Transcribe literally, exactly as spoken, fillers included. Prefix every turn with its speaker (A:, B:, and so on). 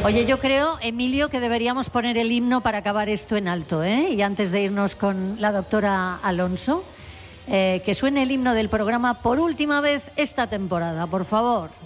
A: Oye, yo creo, Emilio, que deberíamos poner el himno para acabar esto en alto, ¿eh? Y antes de irnos con la doctora Alonso, eh, que suene el himno del programa por última vez esta temporada, por favor.